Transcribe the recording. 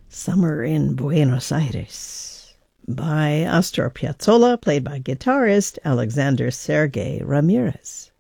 Summer in Buenos Aires by Astor Piazzolla, played by guitarist Alexander Sergey Ramirez.